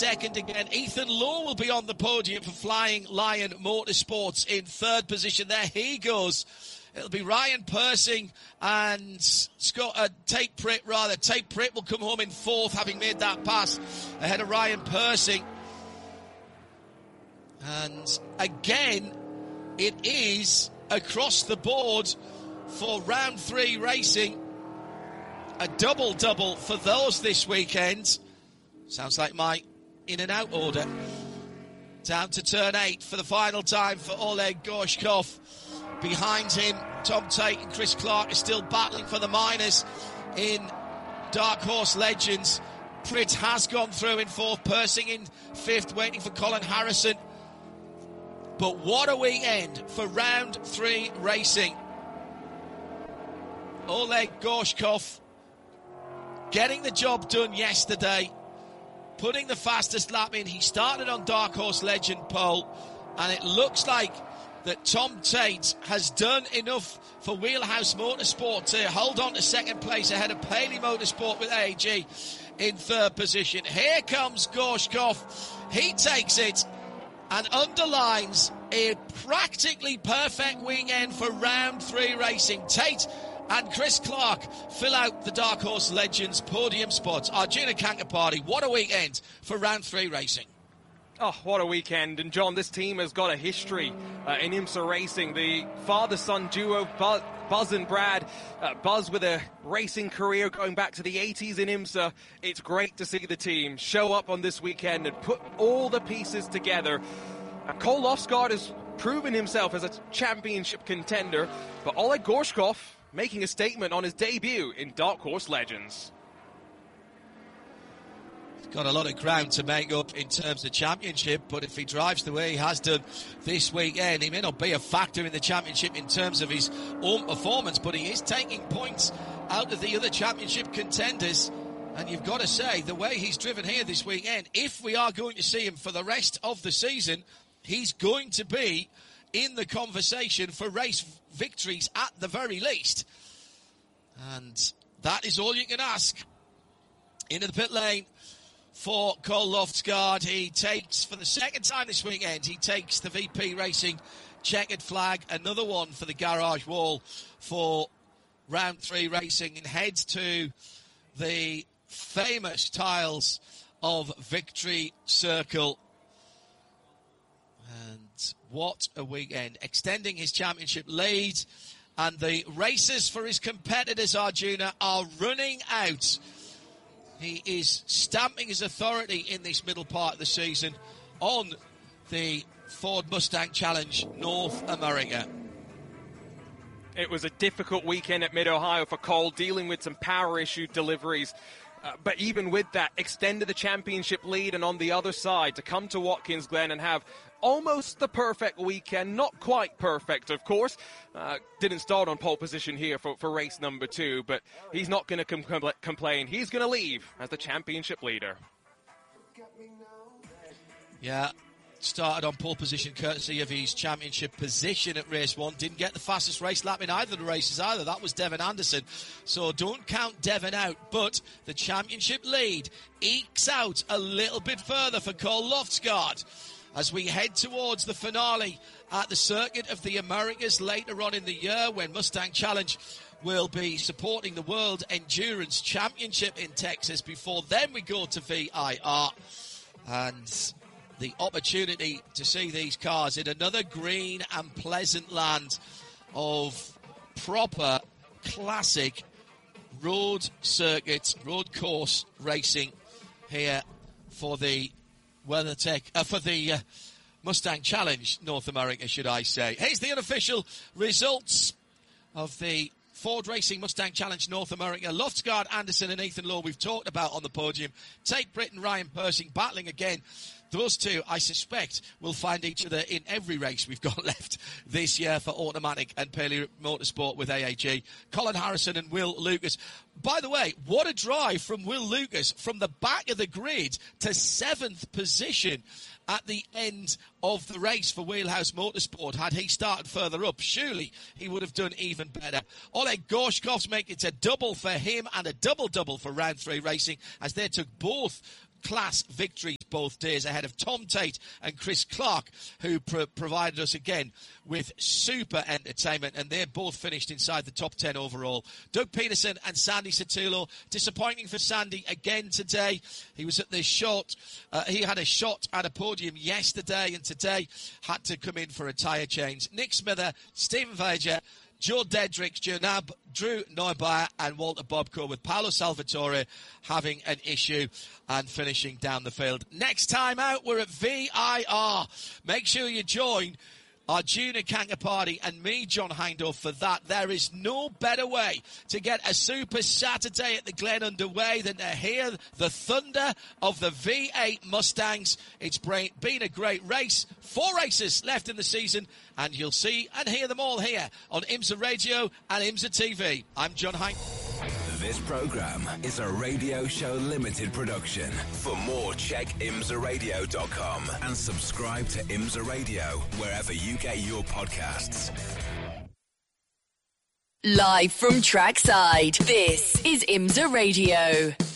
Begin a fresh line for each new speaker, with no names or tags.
second again. Ethan Law will be on the podium for Flying Lion Motorsports in third position. There he goes. It'll be Ryan Persing and Tate Pritt, rather. Tate Pritt will come home in fourth, having made that pass ahead of Ryan Persing. And again, it is across the board for round 3 racing. A double-double for those this weekend. Sounds like my in and out order. Down to turn 8 for the final time for Oleg Gorshkov. Behind him, Tom Tate and Chris Clark are still battling for the minors in Dark Horse Legends. Pritt has gone through in fourth, Persing in fifth, waiting for Colin Harrison. But what a weekend for round 3 racing. Oleg Gorshkov getting the job done yesterday, putting the fastest lap in. He started on Dark Horse Legend pole, and it looks like that Tom Tate has done enough for Wheelhouse Motorsport to hold on to second place ahead of Paley Motorsport with AEG in third position. Here comes Gorshkov. He takes it and underlines a practically perfect weekend for round 3 racing. Tate and Chris Clark fill out the Dark Horse Legends podium spots. Arjuna Kankapati, what a weekend for round 3 racing.
Oh, what a weekend. And John, this team has got a history in IMSA racing. The father-son duo, Buzz and Brad. Buzz with a racing career going back to the 80s in IMSA. It's great to see the team show up on this weekend and put all the pieces together. Cole Lofsgaard has proven himself as a championship contender, but Oleg Gorshkov making a statement on his debut in Dark Horse Legends.
Got a lot of ground to make up in terms of championship, but if he drives the way he has done this weekend, he may not be a factor in the championship in terms of his own performance, but he is taking points out of the other championship contenders. And you've got to say, the way he's driven here this weekend, if we are going to see him for the rest of the season, he's going to be in the conversation for race victories at the very least. And that is all you can ask. Into the pit lane for Cole Lofsgaard. He takes, for the second time this weekend, he takes the VP Racing checkered flag, another one for the garage wall for round 3 racing, and heads to the famous tiles of Victory Circle. And what a weekend. Extending his championship lead, and the races for his competitors, Arjuna, are running out. He is stamping his authority in this middle part of the season on the Ford Mustang Challenge North America.
It was a difficult weekend at Mid-Ohio for Cole, dealing with some power issue deliveries. But even with that, extended the championship lead, and on the other side, to come to Watkins Glen and have almost the perfect weekend, not quite perfect, of course. Didn't start on pole position here for race number 2, but he's not going to complain. He's going to leave as the championship leader.
Yeah, started on pole position courtesy of his championship position at race 1. Didn't get the fastest race lap in either of the races either. That was Devin Anderson. So don't count Devin out. But the championship lead ekes out a little bit further for Cole Lofsgaard as we head towards the finale at the Circuit of the Americas later on in the year, when Mustang Challenge will be supporting the World Endurance Championship in Texas. Before then we go to VIR, and the opportunity to see these cars in another green and pleasant land of proper classic road circuit, road course racing here for the for the Mustang Challenge North America, should I say. Here's the unofficial results of the Ford Racing Mustang Challenge North America. Lofsgaard, Anderson and Ethan Law we've talked about on the podium. Tate Pritt and Ryan Persing battling again. Those two, I suspect, will find each other in every race we've got left this year for Automatic and Paley Motorsport with AAG. Colin Harrison and Will Lucas. By the way, what a drive from Will Lucas from the back of the grid to 7th position at the end of the race for Wheelhouse Motorsport. Had he started further up, surely he would have done even better. Oleg Gorshkov's making it a double for him and a double-double for round 3 racing, as they took both class victories both days ahead of Tom Tate and Chris Clark, who provided us again with super entertainment, and they're both finished inside the top 10 overall. Doug Peterson and Sandy Sotelo. Disappointing for Sandy again today. He was at the shot. He had a shot at a podium yesterday, and today had to come in for a tyre change. Nick Smither, Stephen Vager, Joe Dedrick, Drew Neubauer and Walter Bobko, with Paolo Salvatore having an issue and finishing down the field. Next time out, we're at VIR. Make sure you join our Junior Kanker Party and me, John Hindhaugh, for that. There is no better way to get a Super Saturday at the Glen underway than to hear the thunder of the V8 Mustangs. It's been a great race. 4 races left in the season, and you'll see and hear them all here on IMSA Radio and IMSA TV. I'm John Hindhaugh.
This program is a Radio Show Limited production. For more, check imsaradio.com and subscribe to IMSA Radio wherever you get your podcasts.
Live from trackside, this is IMSA Radio.